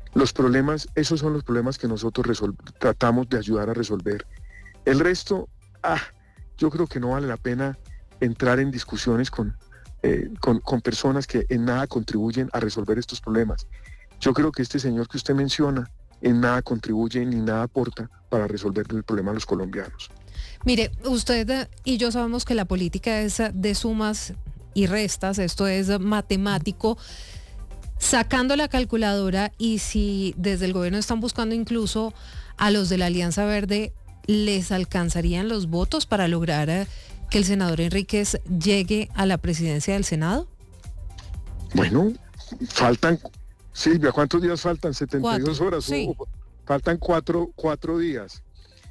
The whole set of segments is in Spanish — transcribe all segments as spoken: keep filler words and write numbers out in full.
Los problemas, esos son los problemas que nosotros resol- tratamos de ayudar a resolver. El resto, ah, yo creo que no vale la pena entrar en discusiones con, eh, con, con personas que en nada contribuyen a resolver estos problemas. Yo creo que este señor que usted menciona en nada contribuye ni nada aporta para resolver el problema de los colombianos. Mire, usted eh, y yo sabemos que la política es eh, de sumas y restas, esto es eh, matemático. Sacando la calculadora, y si desde el gobierno están buscando incluso a los de la Alianza Verde, ¿les alcanzarían los votos para lograr eh, que el senador Enríquez llegue a la presidencia del Senado? Bueno, faltan, Silvia, ¿cuántos días faltan? Cuatro, setenta y dos horas. sí. Oh, faltan cuatro, cuatro días.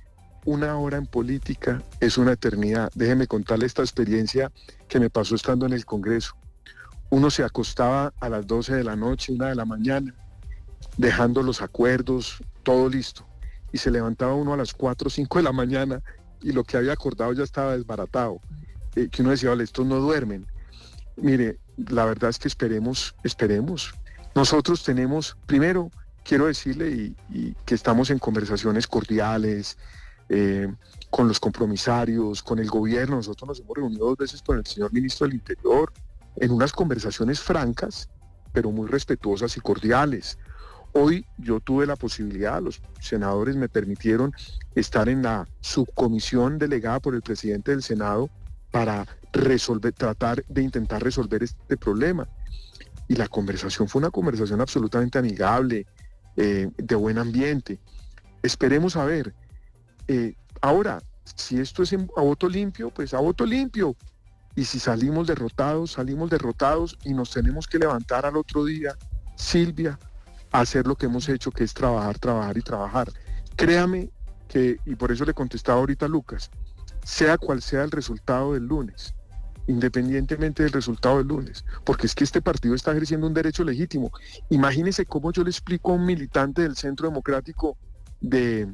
Una hora en política es una eternidad. Déjeme contarle esta experiencia que me pasó estando en el Congreso. Uno se acostaba a las doce de la noche, una de la mañana, dejando los acuerdos, todo listo. Y se levantaba uno a las cuatro o cinco de la mañana y lo que había acordado ya estaba desbaratado. Eh, que uno decía, vale, estos no duermen. Mire, la verdad es que esperemos, esperemos. Nosotros tenemos, primero, quiero decirle y, y que estamos en conversaciones cordiales, eh, con los compromisarios, con el gobierno. Nosotros nos hemos reunido dos veces con el señor ministro del Interior, en unas conversaciones francas, pero muy respetuosas y cordiales. Hoy yo tuve la posibilidad, los senadores me permitieron estar en la subcomisión delegada por el presidente del Senado para resolver, tratar de intentar resolver este problema. Y la conversación fue una conversación absolutamente amigable, eh, de buen ambiente. Esperemos a ver. Eh, ahora, si esto es en, a voto limpio, pues a voto limpio. Y si salimos derrotados, salimos derrotados y nos tenemos que levantar al otro día, Silvia, a hacer lo que hemos hecho, que es trabajar, trabajar y trabajar. Créame que, y por eso le contestaba ahorita a Lucas, sea cual sea el resultado del lunes, independientemente del resultado del lunes, porque es que este partido está ejerciendo un derecho legítimo. Imagínese cómo yo le explico a un militante del Centro Democrático de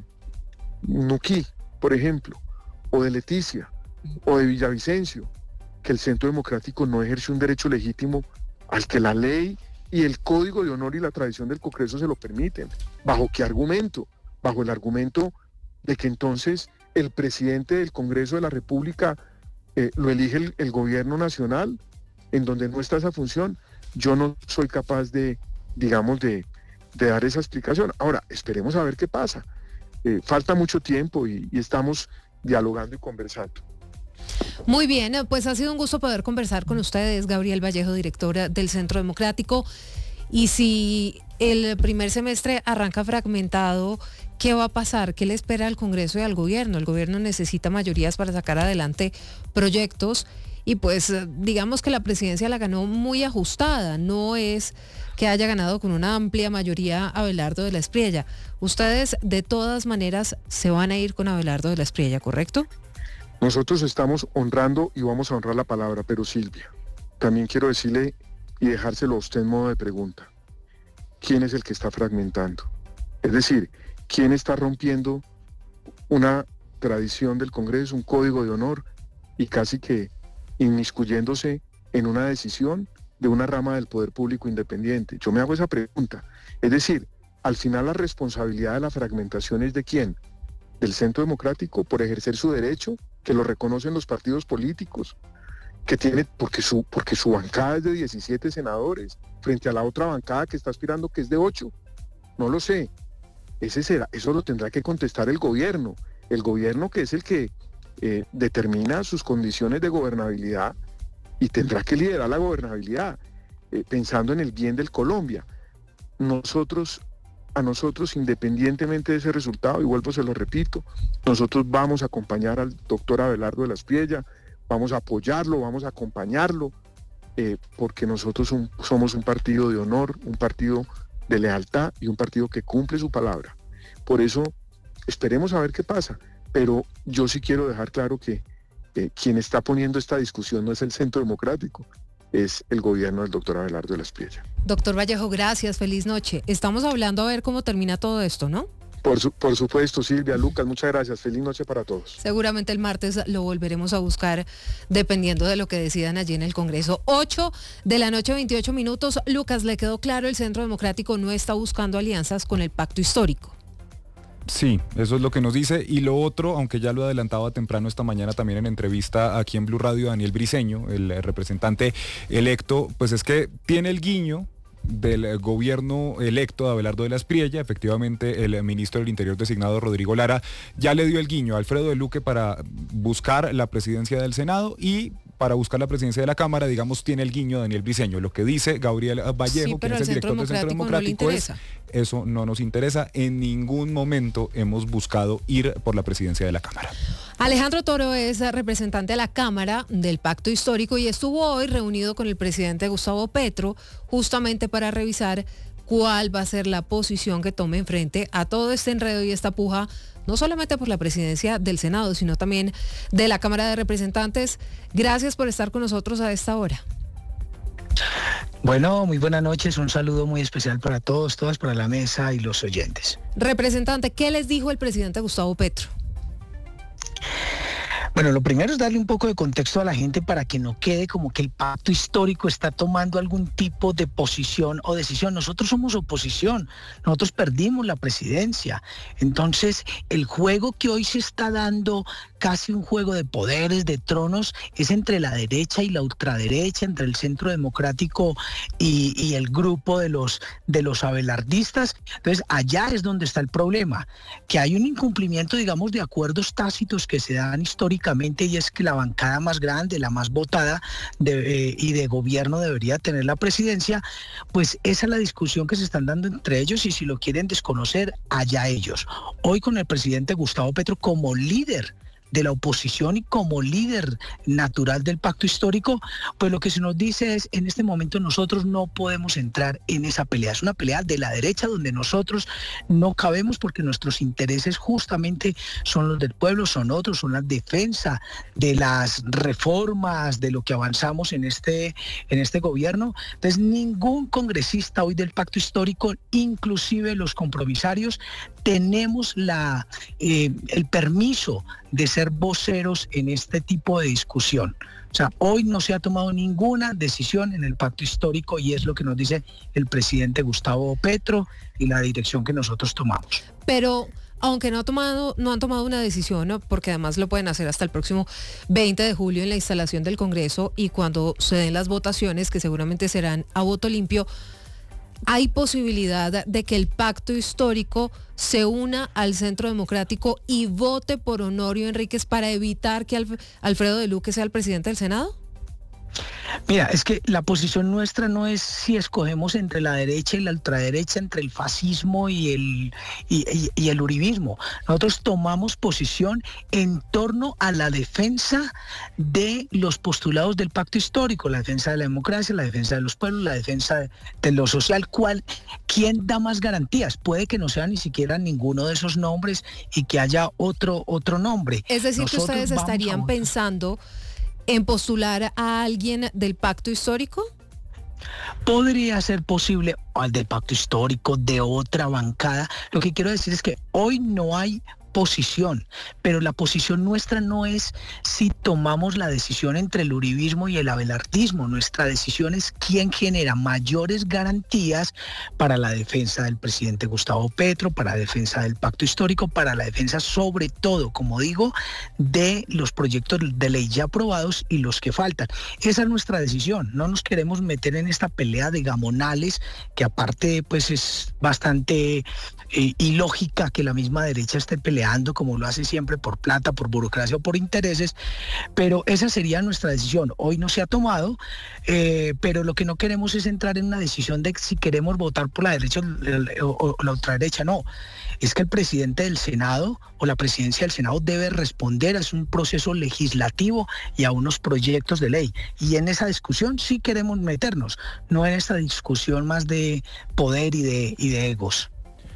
Nuquí, por ejemplo, o de Leticia, o de Villavicencio, que el Centro Democrático no ejerce un derecho legítimo al que la ley y el Código de Honor y la tradición del Congreso se lo permiten. ¿Bajo qué argumento? Bajo el argumento de que entonces el presidente del Congreso de la República eh, lo elige el, el gobierno nacional, en donde no está esa función. Yo no soy capaz de, digamos, de, de dar esa explicación. Ahora, esperemos a ver qué pasa. Eh, falta mucho tiempo y, y estamos dialogando y conversando. Muy bien, pues ha sido un gusto poder conversar con ustedes, Gabriel Vallejo, directora del Centro Democrático. Y si el primer semestre arranca fragmentado, ¿qué va a pasar? ¿Qué le espera al Congreso y al gobierno? El gobierno necesita mayorías para sacar adelante proyectos y pues digamos que la presidencia la ganó muy ajustada, no es que haya ganado con una amplia mayoría Abelardo de la Espriella. Ustedes de todas maneras se van a ir con Abelardo de la Espriella, ¿correcto? Nosotros estamos honrando y vamos a honrar la palabra, pero Silvia, también quiero decirle y dejárselo a usted en modo de pregunta. ¿Quién es el que está fragmentando? Es decir, ¿quién está rompiendo una tradición del Congreso, un código de honor y casi que inmiscuyéndose en una decisión de una rama del poder público independiente? Yo me hago esa pregunta. Es decir, al final la responsabilidad de la fragmentación es de ¿quién? Del Centro Democrático por ejercer su derecho, que lo reconocen los partidos políticos, que tiene, porque su, porque su bancada es de diecisiete senadores, frente a la otra bancada que está aspirando que es de ocho. No lo sé. Ese será, eso lo tendrá que contestar el gobierno. El gobierno que es el que eh, determina sus condiciones de gobernabilidad y tendrá que liderar la gobernabilidad, eh, pensando en el bien del Colombia. Nosotros, a nosotros, independientemente de ese resultado, y vuelvo, se lo repito, nosotros vamos a acompañar al doctor Abelardo de la Espriella, vamos a apoyarlo, vamos a acompañarlo, eh, porque nosotros un, somos un partido de honor, un partido de lealtad y un partido que cumple su palabra. Por eso, esperemos a ver qué pasa, pero yo sí quiero dejar claro que eh, quien está poniendo esta discusión no es el Centro Democrático, es el gobierno del doctor Abelardo de la Espriella. Doctor Vallejo, gracias, feliz noche. Estamos hablando a ver cómo termina todo esto, ¿no? Por, su, por supuesto, Silvia, Lucas, muchas gracias. Feliz noche para todos. Seguramente el martes lo volveremos a buscar dependiendo de lo que decidan allí en el Congreso. ocho de la noche, veintiocho minutos. Lucas, ¿le quedó claro? El Centro Democrático no está buscando alianzas con el pacto histórico. Sí, eso es lo que nos dice. Y lo otro, aunque ya lo adelantaba temprano esta mañana también en entrevista aquí en Blue Radio, Daniel Briceño, el representante electo, pues es que tiene el guiño del gobierno electo de Abelardo de la Espriella. Efectivamente, el ministro del Interior designado Rodrigo Lara ya le dio el guiño a Alfredo de Luque para buscar la presidencia del Senado, y para buscar la presidencia de la Cámara, digamos, tiene el guiño Daniel Briceño. Lo que dice Gabriel Vallejo, sí, pero que es el director del Centro Democrático, no es: eso no nos interesa. En ningún momento hemos buscado ir por la presidencia de la Cámara. Alejandro Toro es representante a la Cámara del Pacto Histórico y estuvo hoy reunido con el presidente Gustavo Petro justamente para revisar cuál va a ser la posición que tome en frente a todo este enredo y esta puja, no solamente por la presidencia del Senado, sino también de la Cámara de Representantes. Gracias por estar con nosotros a esta hora. Bueno, muy buenas noches, un saludo muy especial para todos, todas, para la mesa y los oyentes. Representante, ¿qué les dijo el presidente Gustavo Petro? Bueno, lo primero es darle un poco de contexto a la gente para que no quede como que el pacto histórico está tomando algún tipo de posición o decisión. Nosotros somos oposición, nosotros perdimos la presidencia. Entonces, el juego que hoy se está dando, casi un juego de poderes, de tronos, es entre la derecha y la ultraderecha, entre el Centro Democrático y, y el grupo de los, de los abelardistas. Entonces, allá es donde está el problema, que hay un incumplimiento, digamos, de acuerdos tácitos que se dan históricamente, y es que la bancada más grande, la más votada de, eh, y de gobierno debería tener la presidencia. Pues esa es la discusión que se están dando entre ellos, y si lo quieren desconocer, allá ellos. Hoy con el presidente Gustavo Petro como líder de la oposición y como líder natural del pacto histórico, pues lo que se nos dice es: en este momento nosotros no podemos entrar en esa pelea. Es una pelea de la derecha donde nosotros no cabemos, porque nuestros intereses justamente son los del pueblo, son otros, son la defensa de las reformas, de lo que avanzamos en este, en este gobierno. Entonces, ningún congresista hoy del pacto histórico, inclusive los compromisarios, tenemos la, eh, el permiso de ser voceros en este tipo de discusión. O sea, hoy no se ha tomado ninguna decisión en el pacto histórico, y es lo que nos dice el presidente Gustavo Petro y la dirección que nosotros tomamos. Pero aunque no, ha tomado, no han tomado una decisión, ¿no? Porque además lo pueden hacer hasta el próximo veinte de julio en la instalación del Congreso, y cuando se den las votaciones, que seguramente serán a voto limpio, ¿hay posibilidad de que el pacto histórico se una al Centro Democrático y vote por Honorio Enríquez para evitar que Alf- Alfredo de Luque sea el presidente del Senado? Mira, es que la posición nuestra no es si escogemos entre la derecha y la ultraderecha, entre el fascismo y el, y, y, y el uribismo. Nosotros tomamos posición en torno a la defensa de los postulados del pacto histórico, la defensa de la democracia, la defensa de los pueblos, la defensa de, de lo social. ¿Cuál, ¿Quién da más garantías? Puede que no sea ni siquiera ninguno de esos nombres y que haya otro, otro nombre. Es decir, Nosotros que ustedes estarían pensando en postular a alguien del pacto histórico. Podría ser posible, al del pacto histórico, de otra bancada. Lo que quiero decir es que hoy no hay posición, pero la posición nuestra no es si tomamos la decisión entre el uribismo y el abelardismo. Nuestra decisión es quién genera mayores garantías para la defensa del presidente Gustavo Petro, para la defensa del pacto histórico, para la defensa sobre todo, como digo, de los proyectos de ley ya aprobados y los que faltan. Esa es nuestra decisión. No nos queremos meter en esta pelea de gamonales, que aparte pues es bastante eh, ilógica que la misma derecha esté peleando como lo hace siempre, por plata, por burocracia o por intereses, pero esa sería nuestra decisión. Hoy no se ha tomado, eh, pero lo que no queremos es entrar en una decisión de si queremos votar por la derecha o, o, o la ultraderecha. No, es que el presidente del Senado o la presidencia del Senado debe responder a un proceso legislativo y a unos proyectos de ley, y en esa discusión sí queremos meternos, no en esta discusión más de poder y de, y de egos.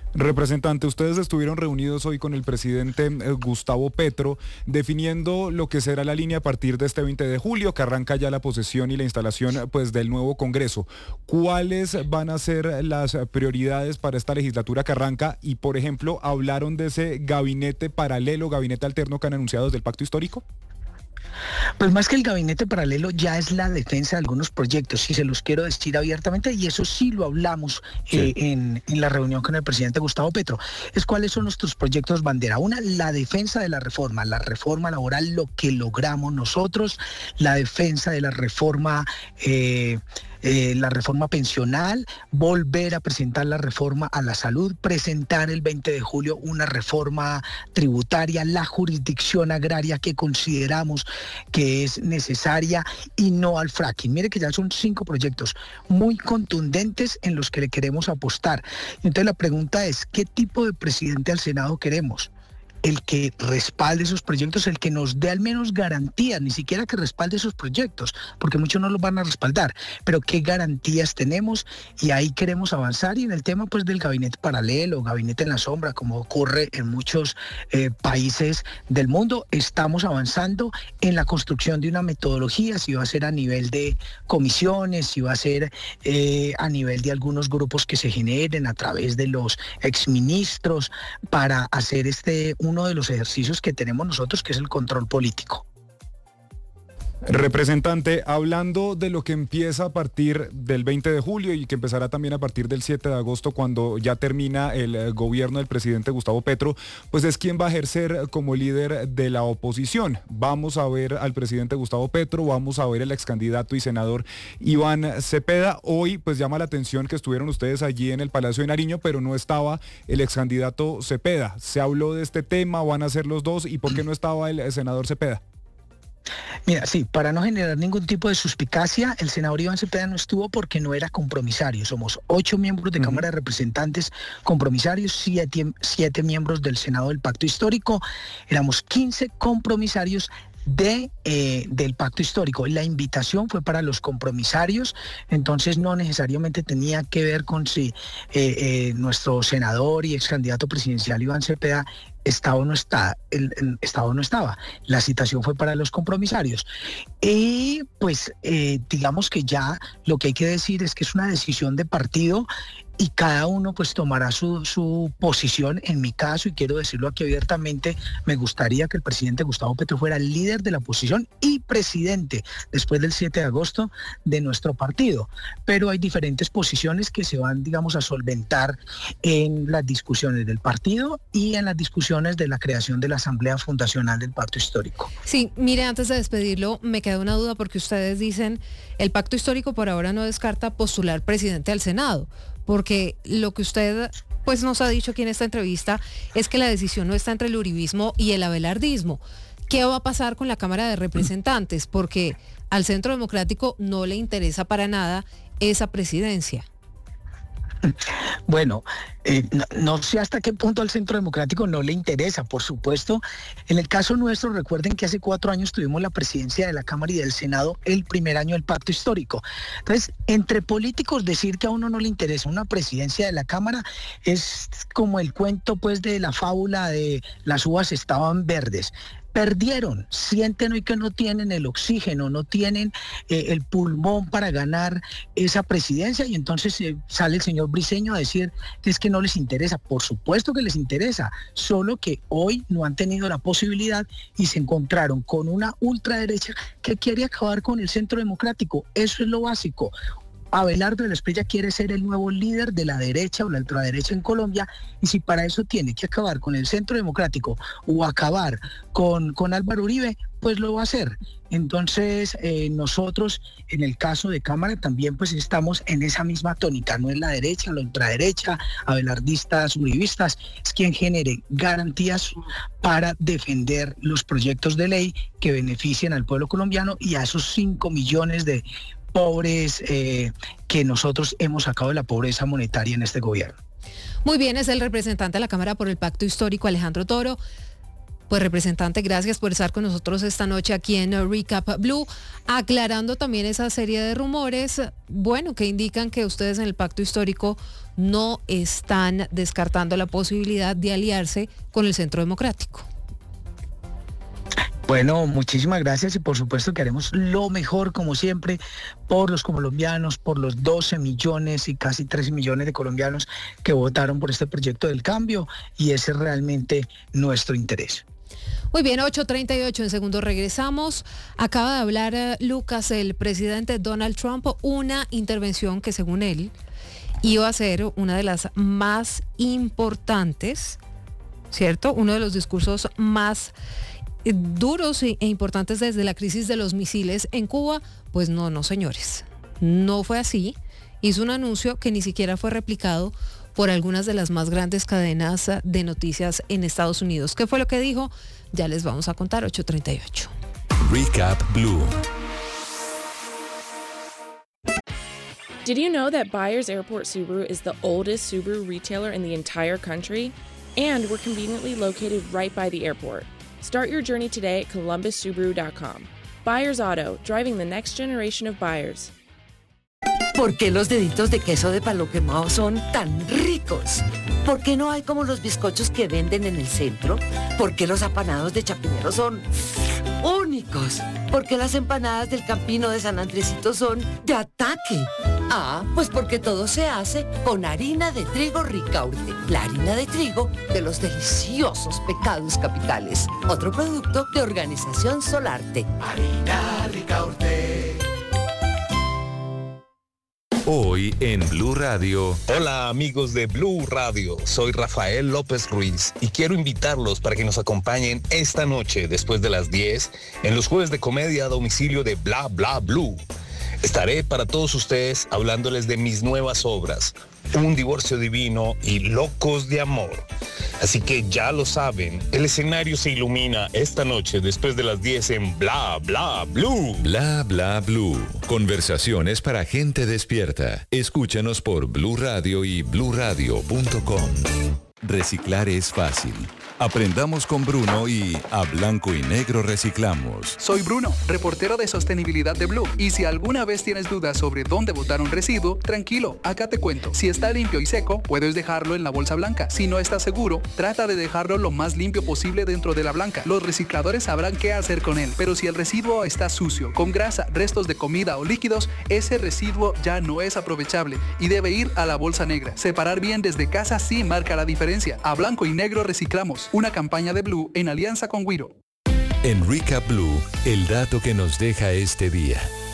Representante, ustedes estuvieron reunidos hoy con el presidente eh, Gustavo Petro, definiendo lo que será la línea a partir de este veinte de julio, que arranca ya la posesión y la instalación pues, del nuevo Congreso. ¿Cuáles van a ser las prioridades para esta legislatura que arranca? Y, por ejemplo, ¿hablaron de ese gabinete paralelo, gabinete alterno que han anunciado desde el Pacto Histórico? Pues más que el gabinete paralelo ya es la defensa de algunos proyectos, y se los quiero decir abiertamente, y eso sí lo hablamos sí. eh, en, en la reunión con el presidente Gustavo Petro. Es cuáles son nuestros proyectos bandera. Una, la defensa de la reforma, la reforma laboral, lo que logramos nosotros, la defensa de la reforma eh, Eh, la reforma pensional, volver a presentar la reforma a la salud, presentar el veinte de julio una reforma tributaria, la jurisdicción agraria que consideramos que es necesaria, y no al fracking. Mire que ya son cinco proyectos muy contundentes en los que le queremos apostar. Entonces la pregunta es, ¿qué tipo de presidente al Senado queremos? El que respalde esos proyectos, el que nos dé al menos garantías, ni siquiera que respalde esos proyectos, porque muchos no los van a respaldar, pero qué garantías tenemos, y ahí queremos avanzar. Y en el tema pues del gabinete paralelo, gabinete en la sombra, como ocurre en muchos eh, países del mundo, estamos avanzando en la construcción de una metodología, si va a ser a nivel de comisiones, si va a ser eh, a nivel de algunos grupos que se generen a través de los exministros, para hacer este uno de los ejercicios que tenemos nosotros, que es el control político. Representante, hablando de lo que empieza a partir del veinte de julio y que empezará también a partir del siete de agosto, cuando ya termina el gobierno del presidente Gustavo Petro, pues es quien va a ejercer como líder de la oposición. Vamos a ver al presidente Gustavo Petro, vamos a ver el ex candidato y senador Iván Cepeda. Hoy pues llama la atención que estuvieron ustedes allí en el Palacio de Nariño, pero no estaba el ex candidato Cepeda. ¿Se habló de este tema? ¿Van a ser los dos? ¿Y por qué no estaba el senador Cepeda? Mira, sí, para no generar ningún tipo de suspicacia, el senador Iván Cepeda no estuvo porque no era compromisario. Somos ocho miembros de uh-huh. Cámara de Representantes compromisarios, siete, siete miembros del Senado del Pacto Histórico, éramos quince compromisarios de, eh, del Pacto Histórico. La invitación fue para los compromisarios, entonces no necesariamente tenía que ver con si eh, eh, nuestro senador y ex candidato presidencial Iván Cepeda estaba o no está, el, el estaba o no estaba. La citación fue para los compromisarios. Y pues eh, digamos que ya lo que hay que decir es que es una decisión de partido, y cada uno pues tomará su, su posición. En mi caso, y quiero decirlo aquí abiertamente, me gustaría que el presidente Gustavo Petro fuera el líder de la oposición y presidente después del siete de agosto de nuestro partido. Pero hay diferentes posiciones que se van, digamos, a solventar en las discusiones del partido y en las discusiones de la creación de la Asamblea Fundacional del Pacto Histórico. Sí, mire, antes de despedirlo, me queda una duda, porque ustedes dicen, el Pacto Histórico por ahora no descarta postular presidente al Senado, porque lo que usted pues nos ha dicho aquí en esta entrevista es que la decisión no está entre el uribismo y el abelardismo. ¿Qué va a pasar con la Cámara de Representantes? Porque al Centro Democrático no le interesa para nada esa presidencia. Bueno, eh, no, no sé hasta qué punto al Centro Democrático no le interesa, por supuesto. En el caso nuestro, recuerden que hace cuatro años tuvimos la presidencia de la Cámara y del Senado el primer año del Pacto Histórico. Entonces, entre políticos, decir que a uno no le interesa una presidencia de la Cámara es como el cuento pues de la fábula de las uvas estaban verdes. Perdieron, sienten hoy que no tienen el oxígeno, no tienen eh, el pulmón para ganar esa presidencia, y entonces eh, sale el señor Briceño a decir que es que no les interesa. Por supuesto que les interesa, solo que hoy no han tenido la posibilidad y se encontraron con una ultraderecha que quiere acabar con el Centro Democrático. Eso es lo básico. Abelardo de la Espriella quiere ser el nuevo líder de la derecha o la ultraderecha en Colombia, y si para eso tiene que acabar con el Centro Democrático o acabar con, con Álvaro Uribe, pues lo va a hacer. Entonces eh, nosotros en el caso de Cámara también pues estamos en esa misma tónica, no es la derecha, la ultraderecha, abelardistas, uribistas, es quien genere garantías para defender los proyectos de ley que beneficien al pueblo colombiano y a esos cinco millones de pobres eh, que nosotros hemos sacado de la pobreza monetaria en este gobierno. Muy bien, es el representante de la Cámara por el Pacto Histórico, Alejandro Toro. Pues representante, gracias por estar con nosotros esta noche aquí en Recap Blue, aclarando también esa serie de rumores, bueno, que indican que ustedes en el pacto histórico no están descartando la posibilidad de aliarse con el Centro Democrático. Bueno, muchísimas gracias y por supuesto que haremos lo mejor, como siempre, por los colombianos, por los doce millones y casi trece millones de colombianos que votaron por este proyecto del cambio, y ese es realmente nuestro interés. Muy bien, ocho treinta y ocho, en segundos regresamos. Acaba de hablar uh, Lucas, el presidente Donald Trump, una intervención que según él iba a ser una de las más importantes, ¿cierto? Uno de los discursos más duros e importantes desde la crisis de los misiles en Cuba. Pues no, no señores, no fue así. Hizo un anuncio que ni siquiera fue replicado por algunas de las más grandes cadenas de noticias en Estados Unidos. ¿Qué fue lo que dijo? Ya les vamos a contar. Ocho treinta y ocho. Recap Blue. Did you know that Byers Airport Subaru is the oldest Subaru retailer in the entire country? And we're conveniently located right by the airport. Start your journey today at columbus subaru dot com. Byers Auto, driving the next generation of buyers. ¿Por qué los deditos de queso de palo quemado son tan ricos? ¿Por qué no hay como los bizcochos que venden en el centro? ¿Por qué los apanados de Chapinero son únicos? ¿Por qué las empanadas del Campino de San Andresito son de ataque? Ah, pues porque todo se hace con harina de trigo Ricaurte, la harina de trigo de los deliciosos pecados capitales. Otro producto de Organización Solarte. Harina Ricaurte. Hoy en Blue Radio. Hola amigos de Blue Radio, soy Rafael López Ruiz y quiero invitarlos para que nos acompañen esta noche después de las diez en los jueves de comedia a domicilio de Bla Bla Blue. Estaré para todos ustedes hablándoles de mis nuevas obras, Un divorcio divino y Locos de amor. Así que ya lo saben, el escenario se ilumina esta noche después de las diez en Bla Bla Blue. Bla Bla Blue. Conversaciones para gente despierta. Escúchanos por Blue Radio y blue radio punto com. Reciclar es fácil. Aprendamos con Bruno y a blanco y negro reciclamos. Soy Bruno, reportero de sostenibilidad de Blue. Y si alguna vez tienes dudas sobre dónde botar un residuo, tranquilo, acá te cuento. Si está limpio y seco, puedes dejarlo en la bolsa blanca. Si no estás seguro, trata de dejarlo lo más limpio posible dentro de la blanca. Los recicladores sabrán qué hacer con él. Pero si el residuo está sucio, con grasa, restos de comida o líquidos, ese residuo ya no es aprovechable y debe ir a la bolsa negra. Separar bien desde casa sí marca la diferencia. A blanco y negro reciclamos. Una campaña de Blue en alianza con Wiro. En Recap Blue, el dato que nos deja este día.